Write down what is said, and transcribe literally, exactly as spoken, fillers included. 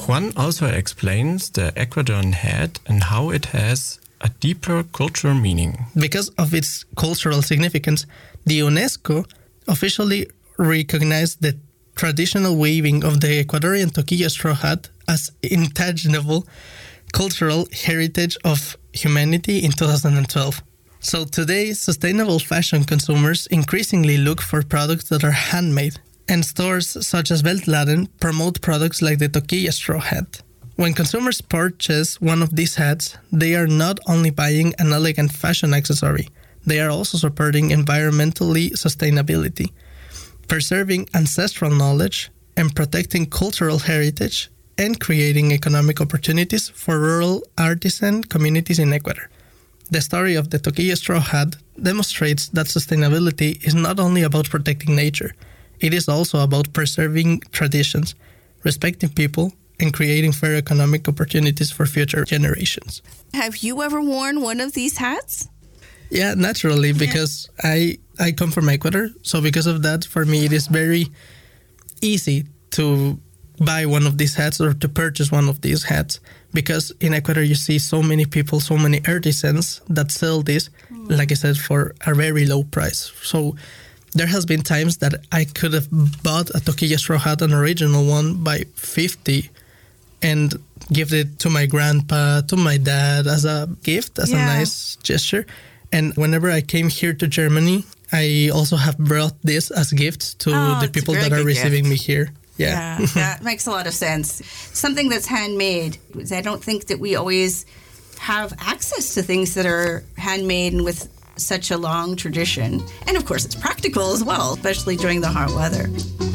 Juan also explains the Ecuadorian hat and how it has a deeper cultural meaning. Because of its cultural significance, the UNESCO officially recognized the traditional waving of the Ecuadorian toquilla straw hat as intangible cultural heritage of humanity in two thousand twelve. So today, sustainable fashion consumers increasingly look for products that are handmade, and stores such as Veltladen promote products like the toquilla straw hat. When consumers purchase one of these hats, they are not only buying an elegant fashion accessory, they are also supporting environmentally sustainability, preserving ancestral knowledge, and protecting cultural heritage, and creating economic opportunities for rural artisan communities in Ecuador. The story of the toquilla straw hat demonstrates that sustainability is not only about protecting nature, it is also about preserving traditions, respecting people, and creating fair economic opportunities for future generations. Have you ever worn one of these hats? Yeah, naturally, because yeah. I, I come from Ecuador. So because of that, for me, it is very easy to buy one of these hats or to purchase one of these hats. Because in Ecuador, you see so many people, so many artisans that sell this, mm. like I said, for a very low price. So there has been times that I could have bought a toquilla straw hat, an original one, by fifty and give it to my grandpa, to my dad as a gift, as yeah. a nice gesture. And whenever I came here to Germany, I also have brought this as gifts to oh, the people that are receiving gift. me here. Yeah, yeah that makes a lot of sense. Something that's handmade, I don't think that we always have access to things that are handmade and with such a long tradition. And of course, it's practical as well, especially during the hot weather.